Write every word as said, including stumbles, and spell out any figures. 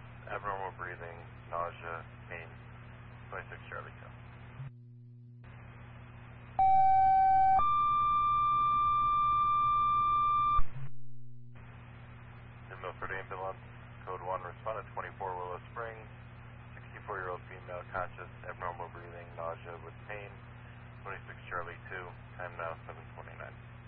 abnormal breathing, nausea, pain, twenty-six Charlie two. New Milford Ambulance, code one, responded twenty-four Willow Springs, sixty-four-year-old female, conscious, abnormal breathing, nausea with pain, twenty-six Charlie two, time now seven twenty-nine.